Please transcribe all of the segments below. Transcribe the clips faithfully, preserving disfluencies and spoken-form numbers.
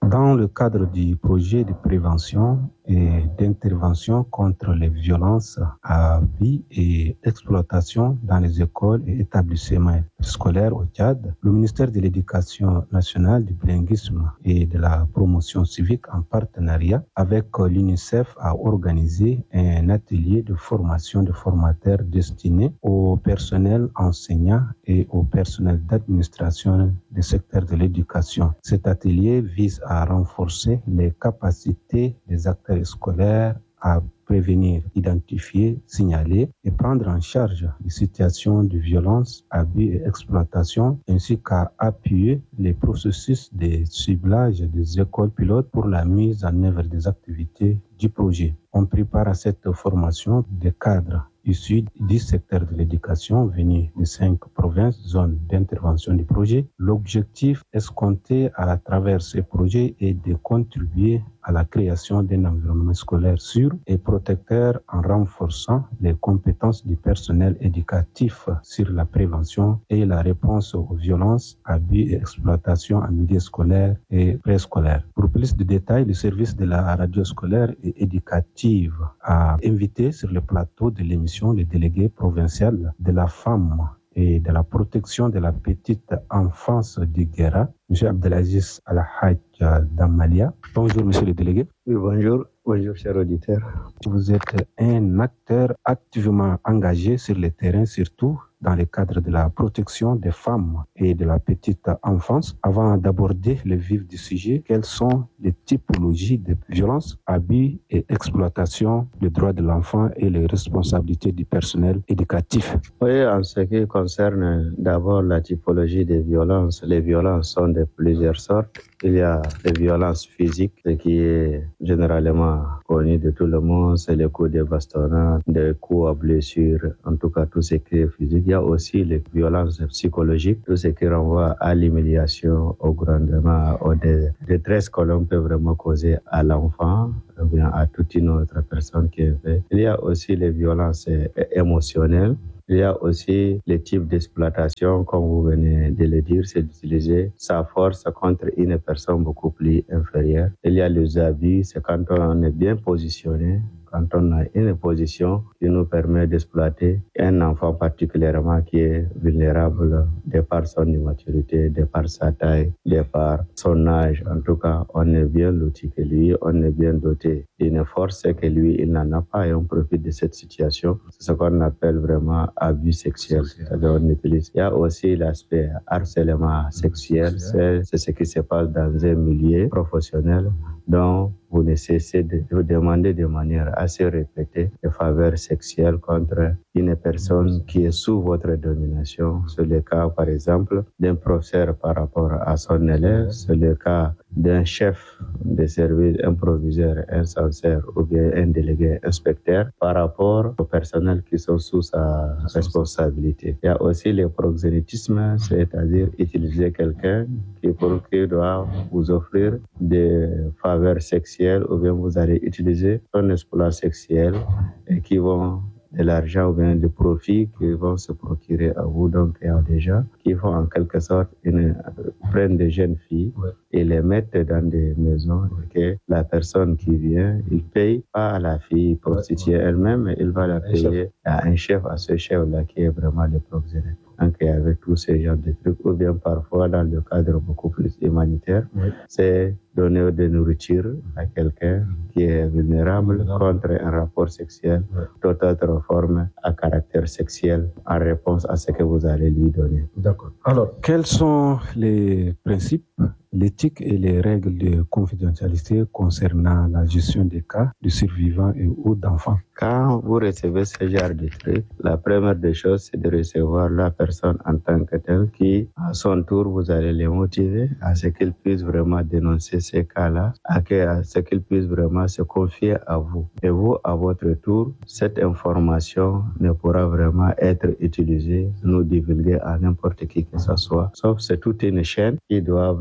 Dans le cadre du projet de prévention et d'intervention contre les violences à vie et exploitation dans les écoles et établissements scolaires au Tchad, le ministère de l'Éducation nationale, du bilinguisme et de la promotion civique, en partenariat avec l'UNICEF, a organisé un atelier de formation de formateurs destiné au personnel enseignant et au personnel d'administration du secteur de l'éducation. Cet atelier vise à renforcer les capacités des acteurs scolaires à prévenir, identifier, signaler et prendre en charge les situations de violence, abus et exploitation, ainsi qu'à appuyer les processus de ciblage des écoles pilotes pour la mise en œuvre des activités du projet. On prépare à cette formation des cadres issus du secteur de l'éducation venus de cinq provinces, zones d'intervention du projet. L'objectif escompté à travers ces projets est de contribuer à la création d'un environnement scolaire sûr et protecteur en renforçant les compétences du personnel éducatif sur la prévention et la réponse aux violences, abus et exploitation en milieu scolaire et préscolaire. Pour plus de détails, le service de la radio scolaire et éducative a invité sur le plateau de l'émission le délégué provincial de la femme et de la protection de la petite enfance du Guéra, M. Abdelaziz Al-Hajj Damalia. Bonjour, monsieur le délégué. Oui, bonjour. Bonjour, chers auditeurs. Vous êtes un acteur activement engagé sur le terrain, surtout dans le cadre de la protection des femmes et de la petite enfance. Avant d'aborder le vif du sujet, quelles sont les typologies de violences, abus et exploitation des droits de l'enfant et les responsabilités du personnel éducatif? Oui, en ce qui concerne d'abord la typologie des violences, les violences sont de plusieurs sortes. Il y a les violences physiques, ce qui est généralement connu de tout le monde, c'est les coups de bastonnade, des coups à blessure, en tout cas tout ce qui est physique. Il y a aussi les violences psychologiques, tout ce qui renvoie à l'humiliation, au grondement, aux détresses que l'on peut vraiment causer à l'enfant, ou bien à toute une autre personne qui est fait. Il y a aussi les violences émotionnelles. Il y a aussi les types d'exploitation, comme vous venez de le dire, c'est d'utiliser sa force contre une personne beaucoup plus inférieure. Il y a les abus, c'est quand on est bien positionné, quand on a une position qui nous permet d'exploiter un enfant particulièrement qui est vulnérable de par son immaturité, de par sa taille, de par son âge. En tout cas, on est bien loti que lui, on est bien doté d'une force que lui, il n'en a pas et on profite de cette situation. C'est ce qu'on appelle vraiment abus sexuel. C'est-à-dire on utilise. Il y a aussi l'aspect harcèlement sexuel. C'est, c'est ce qui se passe dans un milieu professionnel dont vous ne cessez de vous demander de manière assez répétée des faveurs sexuelles contre une personne qui est sous votre domination. C'est le cas, par exemple, d'un professeur par rapport à son élève. C'est le cas d'un chef de service, un proviseur, un censeur ou bien un délégué inspecteur par rapport aux personnels qui sont sous sa responsabilité. Il y a aussi le proxénétisme, c'est-à-dire utiliser quelqu'un qui, pour qui doit vous offrir des faveurs sexuelles ou bien vous allez utiliser son exploit sexuel et qui vont de l'argent ou bien des profits qui vont se procurer à vous. Donc, il y a des gens qui vont en quelque sorte une, prendre des jeunes filles et les mettre dans des maisons que la personne qui vient, il paye pas à la fille prostituée elle-même, mais il va la payer à un chef, à ce chef-là qui est vraiment le proxénète. Donc, avec tous ces genres de trucs, ou bien parfois dans le cadre beaucoup plus humanitaire, oui. C'est donner de nourriture à quelqu'un qui est vulnérable contre un rapport sexuel, oui. Toute autre forme à caractère sexuel en réponse à ce que vous allez lui donner. D'accord. Alors, quels sont les principes, l'éthique et les règles de confidentialité concernant la gestion des cas de survivants et ou d'enfants? Quand vous recevez ce genre de trucs, la première des choses, c'est de recevoir la personne en tant que telle qui, à son tour, vous allez les motiver à ce qu'il puisse vraiment dénoncer ces cas-là, à ce qu'il puisse vraiment se confier à vous. Et vous, à votre tour, cette information ne pourra vraiment être utilisée, nous divulguer à n'importe qui que ce soit, sauf c'est toute une chaîne qui doit vraiment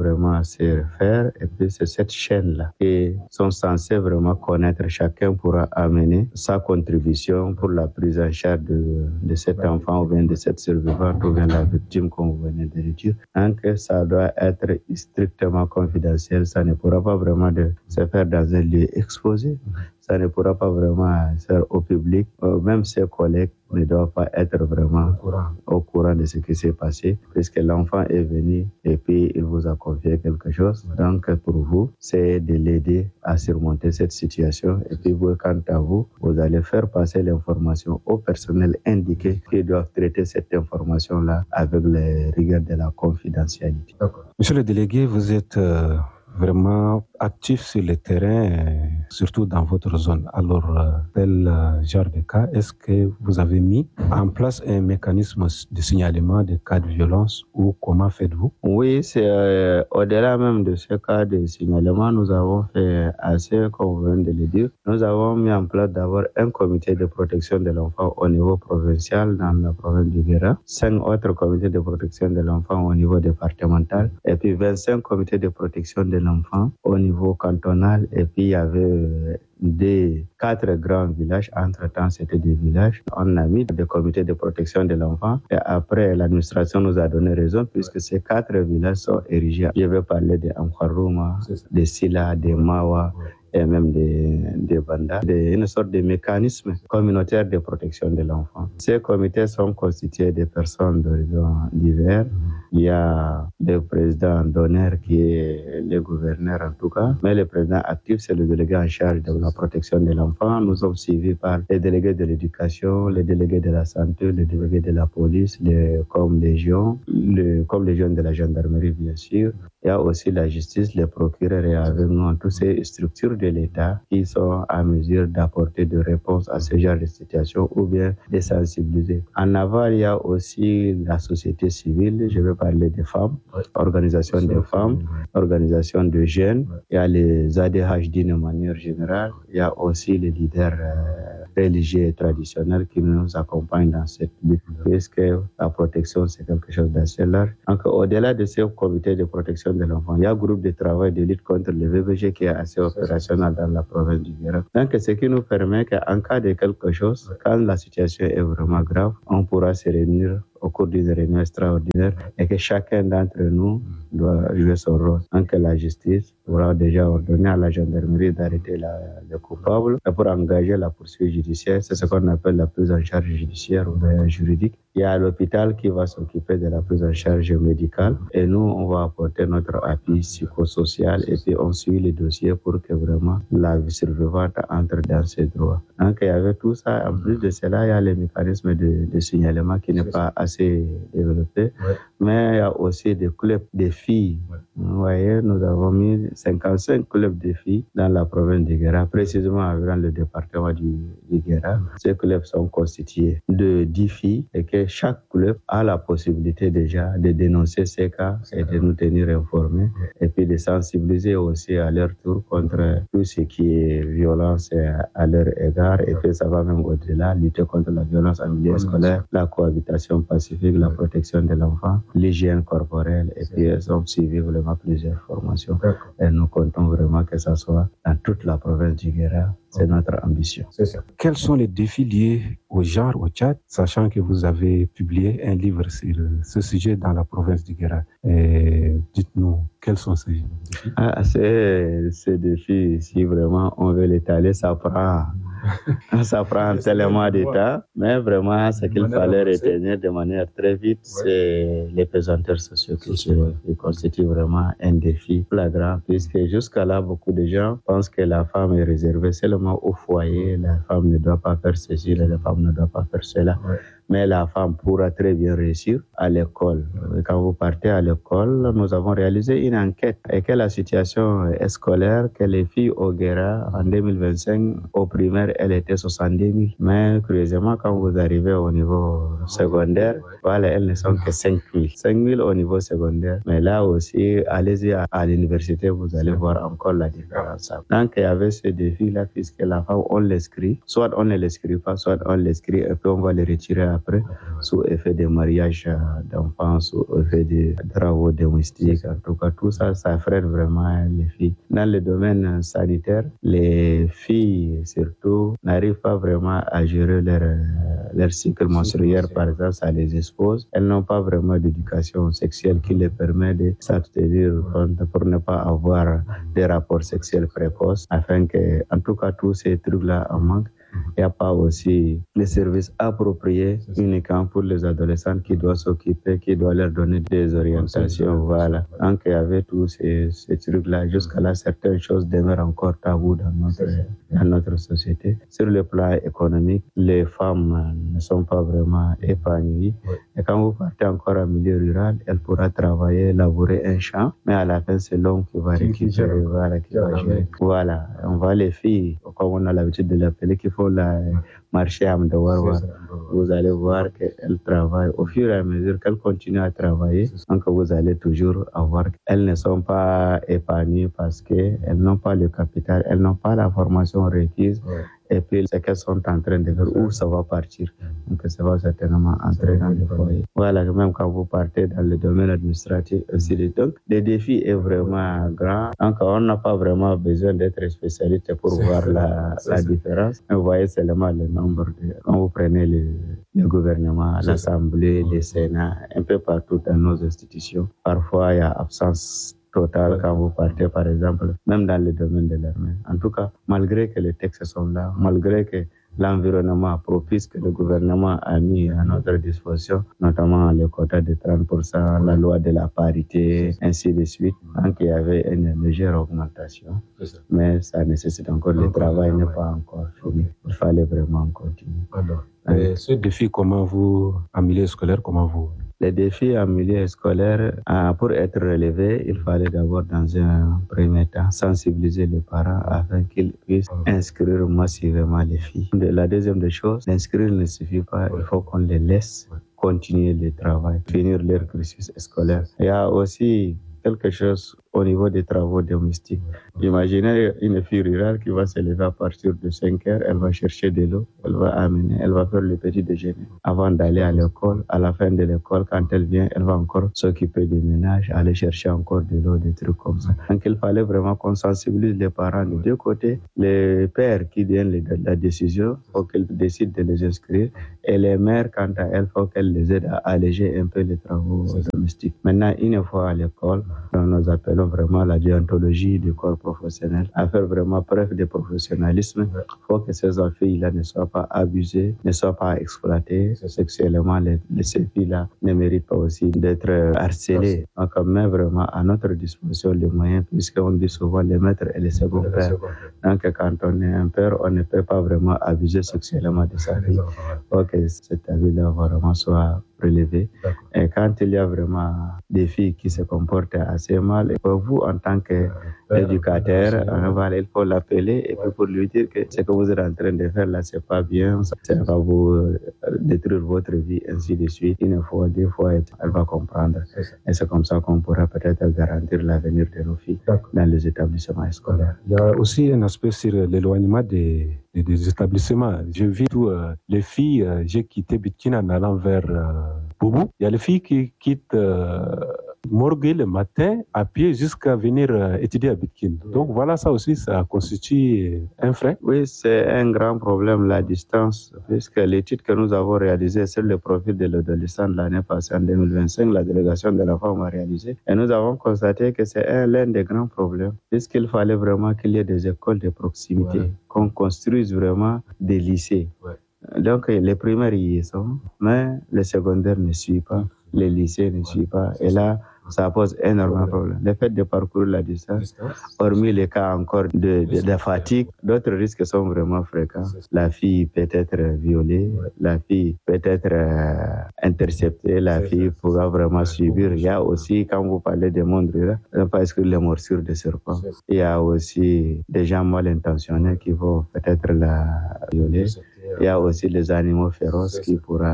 se faire. Et puis c'est cette chaîne-là qui sont censés vraiment connaître. Chacun pourra amener sa contribution pour la prise en charge de, de cet enfant ou bien de cette survivante ou bien la victime, comme vous venez de le dire. Donc ça doit être strictement confidentiel. Ça ne pourra pas vraiment de se faire dans un lieu exposé. Ça ne pourra pas vraiment se faire au public. Même ses collègues ne doivent pas être vraiment au courant, au courant de ce qui s'est passé, puisque l'enfant est venu et puis il vous a confié quelque chose. Donc pour vous, c'est de l'aider à surmonter cette situation. Et puis vous, quant à vous, vous allez faire passer l'information au personnel indiqué qui doivent traiter cette information-là avec les rigueurs de la confidentialité. Monsieur le délégué, vous êtes euh, vraiment actif sur le terrain, euh, surtout dans votre zone. Alors, euh, tel euh, genre de cas, est-ce que vous avez mis en place un mécanisme de signalement des cas de violence ou comment faites-vous? Oui, c'est euh, au-delà même de ce cas de signalement, nous avons fait assez, comme vous venez de le dire. Nous avons mis en place d'abord un comité de protection de l'enfant au niveau provincial dans la province du Guéra, cinq autres comités de protection de l'enfant au niveau départemental et puis vingt-cinq comités de protection de l'enfant au niveau cantonal. Et puis il y avait des quatre grands villages. Entre-temps, c'était des villages. On a mis des comités de protection de l'enfant. Et après, l'administration nous a donné raison puisque ces quatre villages sont érigés. Je vais parler de Amkharouma, de Sila, de Mawa, et même des, des bandas, des, une sorte de mécanisme communautaire de protection de l'enfant. Ces comités sont constitués de personnes d'horizons divers. Il y a le président d'honneur qui est le gouverneur en tout cas, mais le président actif, c'est le délégué en charge de la protection de l'enfant. Nous sommes suivis par les délégués de l'éducation, les délégués de la santé, les délégués de la police, les, comme légion, le, comme légion de la gendarmerie bien sûr. Il y a aussi la justice, les procureurs et avec nous, toutes ces structures de l'État qui sont à mesure d'apporter des réponses à ce genre de situation ou bien de sensibiliser. En aval, il y a aussi la société civile, je vais parler des femmes, organisation des femmes, organisation de jeunes, il y a les A D H D de manière générale, il y a aussi les leaders euh, religieux et traditionnels qui nous accompagnent dans cette lutte, puisque la protection c'est quelque chose d'assez large. Donc au-delà de ces comités de protection de l'enfant, il y a un groupe de travail de lutte contre le V B G qui est assez opérationnel dans la province du Guéra. Donc ce qui nous permet qu'en cas de quelque chose, quand la situation est vraiment grave, on pourra se réunir au cours d'une réunion extraordinaire et que chacun d'entre nous doit jouer son rôle. Donc la justice pourra déjà ordonner à la gendarmerie d'arrêter la, le coupable et pour engager la poursuite judiciaire. C'est ce qu'on appelle la prise en charge judiciaire ou bien juridique. Il y a l'hôpital qui va s'occuper de la prise en charge médicale et nous, on va apporter notre appui psychosocial et puis on suit les dossiers pour que vraiment la survivante entre dans ses droits. Donc il y avait tout ça. En plus de cela, il y a les mécanismes de, de signalement qui n'est pas assez développé. Ouais. Mais il y a aussi des clubs de filles. Ouais. Vous voyez, nous avons mis cinquante-cinq clubs de filles dans la province du Guéra, précisément dans le département du, du Guéra. Ces clubs sont constitués de dix filles et que chaque club a la possibilité déjà de dénoncer ces cas et de nous tenir informés et puis de sensibiliser aussi à leur tour contre tout ce qui est violence à leur égard. Et puis ça va même au-delà, lutter contre la violence en milieu scolaire, la cohabitation pacifique, la protection de l'enfant, l'hygiène corporelle et puis elles ont suivi vraiment plusieurs formations. Et nous comptons vraiment que ça soit dans toute la province du Guéra. C'est notre ambition. C'est ça. Quels sont les défis liés au genre au Tchad, sachant que vous avez publié un livre sur ce sujet dans la province du Guéra? Et dites-nous, quels sont ces défis? Ah, c'est, ces défis, si vraiment on veut l'étaler, ça prend... ça prend tellement de temps, mais vraiment ce qu'il fallait retenir de manière très vite, c'est les pesanteurs socioculturels qui constituent vraiment un défi flagrant, puisque jusqu'à là, beaucoup de gens pensent que la femme est réservée seulement au foyer, la femme ne doit pas faire ceci, la femme ne doit pas faire cela. Ouais. Mais la femme pourra très bien réussir à l'école. Quand vous partez à l'école, nous avons réalisé une enquête et que la situation scolaire, que les filles au Guéra en deux mille vingt-cinq, au primaire, elle était soixante-deux mille. Mais curieusement, quand vous arrivez au niveau secondaire, voilà, elles ne sont que cinq mille. cinq mille au niveau secondaire. Mais là aussi, allez-y à, à l'université, vous allez voir encore la différence. Donc, il y avait ce défi-là, puisque la femme, on l'inscrit. Soit on ne l'inscrit pas, soit on l'inscrit et puis on va le retirer après, sous effet de mariage d'enfants, sous effet de travaux domestiques. En tout cas, tout ça, ça freine vraiment les filles. Dans le domaine sanitaire, les filles, surtout, n'arrivent pas vraiment à gérer leur, leur cycle menstruel. Par exemple, ça les expose. Elles n'ont pas vraiment d'éducation sexuelle qui les permet de s'abstenir pour ne pas avoir des rapports sexuels précoces, afin que, en tout cas, tous ces trucs-là en manquent. Il n'y a pas aussi les services appropriés uniquement pour les adolescents qui doivent s'occuper, qui doivent leur donner des orientations. Voilà. Donc, il y avait tous ces, ces trucs-là. Jusqu'à là, certaines choses demeurent encore tabous dans notre, dans notre société. Sur le plan économique, les femmes ne sont pas vraiment épanouies. Et quand vous partez encore en milieu rural, elles pourront travailler, labourer un champ, mais à la fin, c'est l'homme qui va récupérer, voilà, qui va gérer. Voilà. On voit les filles, comme on a l'habitude de l'appeler, qui font la marché à Mdawarwa. Vous allez voir qu'elles travaillent. Au fur et à mesure qu'elles continuent à travailler, donc vous allez toujours avoir qu'elles ne sont pas épanouies parce qu'elles n'ont pas le capital, elles n'ont pas la formation requise. Et puis, ce qu'elles sont en train de faire, où ça va partir. Donc, ça va certainement entrer dans le foyer. Voilà, même quand vous partez dans le domaine administratif aussi, donc, le défi est vraiment grand. Donc, on n'a pas vraiment besoin d'être spécialiste pour voir la, la différence. Vous voyez seulement le nombre de... Quand vous prenez le, le gouvernement, l'Assemblée, le Sénat, un peu partout dans nos institutions, parfois, il y a absence total quand vous partez, par exemple, même dans le domaine de l'armée. En tout cas, malgré que les textes sont là, malgré que l'environnement propice que le gouvernement a mis à notre disposition, notamment les quotas de trente pour cent, la loi de la parité, ainsi de suite, donc il y avait une légère augmentation. Mais ça nécessite encore, le travail n'est pas encore fini. Il fallait vraiment continuer. Alors, et ce défi, comment vous, en milieu scolaire, comment vous... Les défis en milieu scolaire, pour être relevés, il fallait d'abord, dans un premier temps, sensibiliser les parents afin qu'ils puissent inscrire massivement les filles. La deuxième des choses, l'inscrire ne suffit pas, il faut qu'on les laisse continuer le travail, finir leur cursus scolaire. Il y a aussi quelque chose au niveau des travaux domestiques. Imaginez une fille rurale qui va se lever à partir de cinq heures, elle va chercher de l'eau, elle va amener, elle va faire le petit déjeuner avant d'aller à l'école. À la fin de l'école, quand elle vient, elle va encore s'occuper du ménage, aller chercher encore de l'eau, des trucs comme ça. Donc il fallait vraiment qu'on sensibilise les parents de deux côtés. Les pères qui donnent la décision, il faut qu'ils décident de les inscrire. Et les mères, quant à elles, il faut qu'elles les aident à alléger un peu les travaux domestiques. Maintenant, une fois à l'école, nous appelons vraiment la déontologie du corps professionnel, à faire vraiment preuve de professionnalisme. Il faut que ces filles-là ne soient pas abusées, ne soient pas exploitées sexuellement. Les, les, ces filles-là ne méritent pas aussi d'être harcelées. Donc, on met vraiment à notre disposition les moyens, puisqu'on dit souvent les maîtres et les seconds pères. Donc, quand on est un père, on ne peut pas vraiment abuser sexuellement de sa fille. Il faut que cet avis-là vraiment soit prélevé. Et quand il y a vraiment des filles qui se comportent assez mal, et pour vous, en tant qu'éducateur, il faut l'appeler et puis pour lui dire que ce que vous êtes en train de faire là, c'est pas bien, ça va vous détruire votre vie, ainsi de suite. Une fois, deux fois, elle va comprendre. Et c'est comme ça qu'on pourra peut-être garantir l'avenir de nos filles dans les établissements scolaires. Il y a aussi un aspect sur l'éloignement des, des, des établissements. Je vis tous euh, les filles, euh, j'ai quitté Bitkin en allant vers euh, Boubou. Il y a les filles qui quittent euh, Morgue le matin à pied jusqu'à venir euh, étudier à Bitkin. Donc voilà, ça aussi, ça constitue un frein. Oui, c'est un grand problème, la distance, puisque l'étude que nous avons réalisée sur le profil de l'adolescent de l'année passée en deux mille vingt-cinq, la délégation de la femme a réalisé, et nous avons constaté que c'est un, l'un des grands problèmes, puisqu'il fallait vraiment qu'il y ait des écoles de proximité, ouais. qu'on construise vraiment des lycées. Ouais. Donc les primaires y sont, mais les secondaires ne suivent pas, les lycées ne suivent pas, et là, ça pose énormément de problèmes. Le fait de parcourir la distance, hormis les cas encore de, de, de fatigue, d'autres risques sont vraiment fréquents. La fille peut être violée, la fille peut être euh, interceptée, la fille pourra vraiment subir. Il y a aussi, quand vous parlez des mondes ruraux, ne pas exclure les morsures de serpents. Il y a aussi des gens mal intentionnés qui vont peut-être la violer. Il y a aussi les animaux féroces qui pourront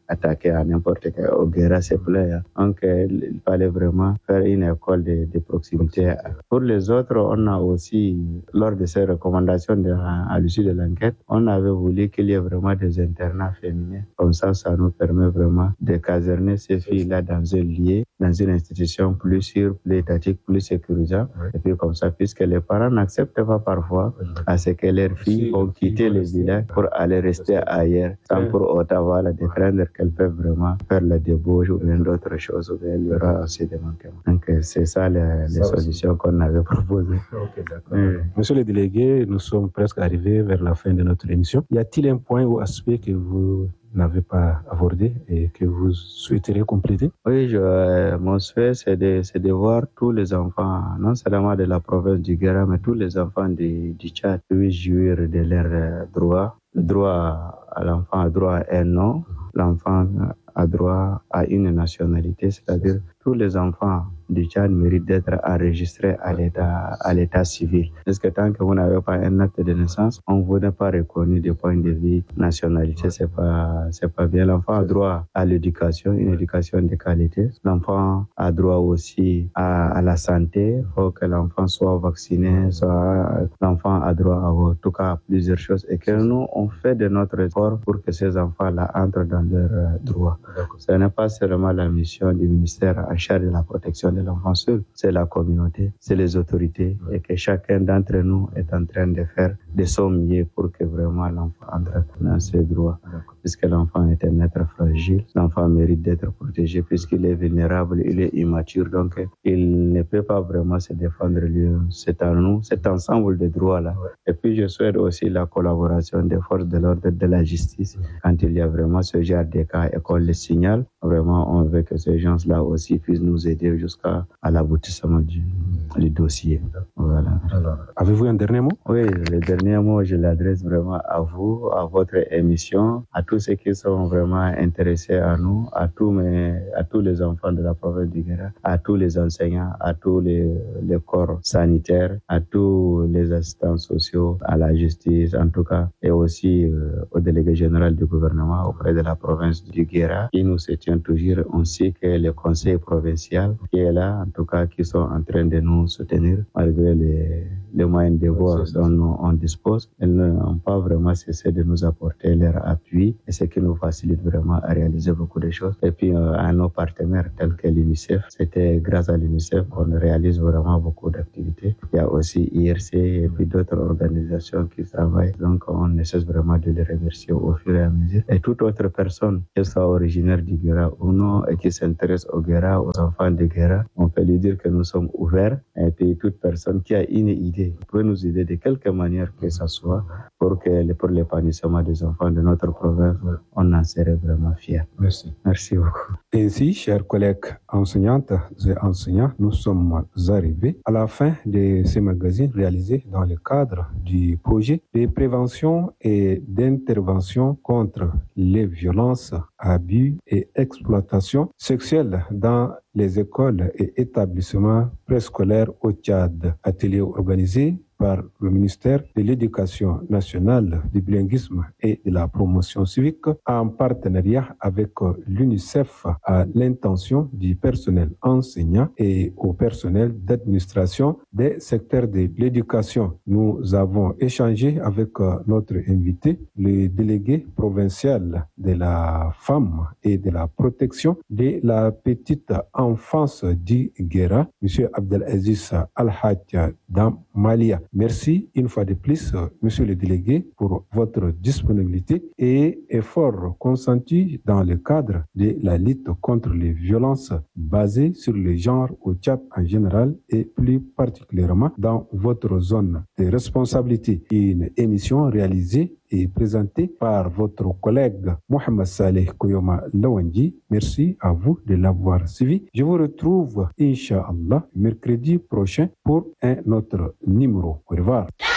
attaquer à n'importe quel au Guéra, c'est plein. Donc, il fallait vraiment faire une école de, de proximité. Pour les autres, on a aussi, lors de ces recommandations de, à l'issue de l'enquête, on avait voulu qu'il y ait vraiment des internats féminins. Comme ça, ça nous permet vraiment de caserner ces filles-là dans un lieu, dans une institution plus sûre, plus étatique, plus sécurisante. Oui. Et puis comme ça, puisque les parents n'acceptent pas parfois oui. à ce que leurs filles ont quitté les villages pour aller rester ailleurs, sans oui. pour autant voilà, de craindre qu'elles peuvent vraiment faire la débauche ou bien d'autres choses, ou bien il y aura aussi des manquements. Donc c'est ça les, les ça solutions aussi. Qu'on avait proposées. Okay, oui. Monsieur le délégué, nous sommes presque arrivés vers la fin de notre émission. Y a-t-il un point ou aspect que vous n'avez pas abordé et que vous souhaiteriez compléter? Oui, je, euh, mon souhait, c'est de, c'est de voir tous les enfants, non seulement de la province du Guéra, mais tous les enfants du, du Tchad puissent jouir de leurs droits. Le droit à l'enfant a droit à un nom, l'enfant a droit à une nationalité, c'est-à-dire tous les enfants du Tchad méritent d'être enregistrés à l'état, à l'état civil. Parce que tant que vous n'avez pas un acte de naissance, on vous n'est pas reconnu du point de vue nationalité. C'est pas, c'est pas bien. L'enfant a droit à l'éducation, une éducation de qualité. L'enfant a droit aussi à, à la santé. Il faut que l'enfant soit vacciné, soit, l'enfant a droit à, en tout cas, à plusieurs choses. Et que nous, on fait de notre effort pour que ces enfants-là entrent dans leurs droits. Ce n'est pas seulement la mission du ministère en charge de la protection de l'enfant seul, c'est la communauté, c'est les autorités et que chacun d'entre nous est en train de faire de son mieux pour que vraiment l'enfant entre dans ses droits. Puisque l'enfant est un être fragile, l'enfant mérite d'être protégé puisqu'il est vulnérable, il est immature, donc il ne peut pas vraiment se défendre lui. C'est à nous, cet ensemble de droits-là. Et puis je souhaite aussi la collaboration des forces de l'ordre, de la justice. Quand il y a vraiment ce genre de cas et qu'on les signale, vraiment on veut que ces gens-là aussi puissent nous aider jusqu'à à l'aboutissement du, du dossier. Voilà. Alors, avez-vous un dernier mot? Oui, le dernier mot, je l'adresse vraiment à vous, à votre émission, à tous ceux qui sont vraiment intéressés à nous, à tous, mes, à tous les enfants de la province du Guéra, à tous les enseignants, à tous les, les corps sanitaires, à tous les assistants sociaux, à la justice en tout cas, et aussi euh, au délégué général du gouvernement auprès de la province du Guéra, qui nous se tient toujours, ainsi que le conseil provincial qui est là, en tout cas, qui sont en train de nous soutenir malgré les, les moyens de bord dont nous, on dispose. Elles n'ont pas vraiment cessé de nous apporter leur appui et ce qui nous facilite vraiment à réaliser beaucoup de choses. Et puis euh, à nos partenaires tels que l'UNICEF, c'était grâce à l'UNICEF qu'on réalise vraiment beaucoup d'activités. Il y a aussi I R C et puis d'autres organisations qui travaillent. Donc on essaie vraiment de les remercier au fur et à mesure. Et toute autre personne, qu'elle soit originaire du Guéra ou non, et qui s'intéresse au Guéra, aux enfants du Guéra, on peut lui dire que nous sommes ouverts. Et puis toute personne qui a une idée peut nous aider de quelque manière que ce soit pour, que, pour l'épanouissement des enfants de notre province, on en serait vraiment fiers. Merci. Merci beaucoup. Ainsi, chers collègues enseignantes et enseignants, nous sommes arrivés à la fin de ce magazine réalisé dans le cadre du projet de prévention et d'intervention contre les violences, abus et exploitation sexuelle dans les écoles et établissements préscolaires au Tchad. Atelier organisé par le ministère de l'Éducation nationale, du bilinguisme et de la promotion civique en partenariat avec l'UNICEF à l'intention du personnel enseignant et au personnel d'administration des secteurs de l'éducation. Nous avons échangé avec notre invité, le délégué provincial de la femme et de la protection de la petite enfance du Guéra, M. Abdelaziz Al-Hadj Damalia. Merci une fois de plus, Monsieur le délégué, pour votre disponibilité et efforts consentis dans le cadre de la lutte contre les violences basées sur le genre au Tchad en général et plus particulièrement dans votre zone de responsabilité. Une émission réalisée et présentée par votre collègue Mohamed Saleh Koyoma Lawandi. Merci à vous de l'avoir suivi. Je vous retrouve, Inch'Allah, mercredi prochain pour un autre numéro. Au revoir.